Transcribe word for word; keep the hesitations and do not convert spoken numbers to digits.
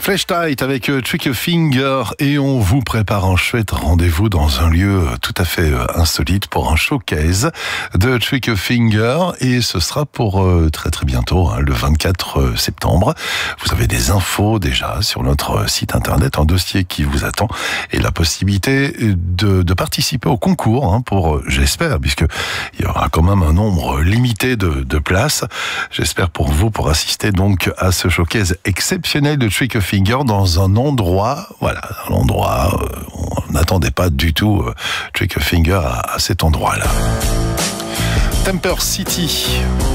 Flash Tight avec Trick Finger et on vous prépare un chouette rendez-vous dans un lieu tout à fait insolite pour un showcase de Trick Finger et ce sera pour très très bientôt, hein, le vingt-quatre septembre. Vous avez des infos déjà sur notre site internet, un dossier qui vous attend et la possibilité de, de participer au concours hein, pour, j'espère, puisque il y aura quand même un nombre limité de, de places. J'espère pour vous pour assister donc à ce showcase exceptionnel de Trick Finger dans un endroit, voilà, un endroit, euh, on n'attendait pas du tout euh, Trick Finger à, à cet endroit-là. Temper City.